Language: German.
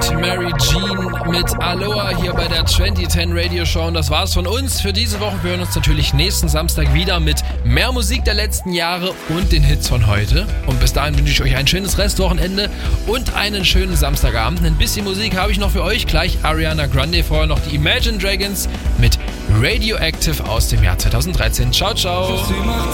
Mary Jean mit Aloha hier bei der 2010 Radio Show. Und das war's von uns für diese Woche. Wir hören uns natürlich nächsten Samstag wieder mit mehr Musik der letzten Jahre und den Hits von heute. Und bis dahin wünsche ich euch ein schönes Restwochenende und einen schönen Samstagabend. Ein bisschen Musik habe ich noch für euch. Gleich Ariana Grande, vorher noch die Imagine Dragons mit Radioactive aus dem Jahr 2013. Ciao, ciao.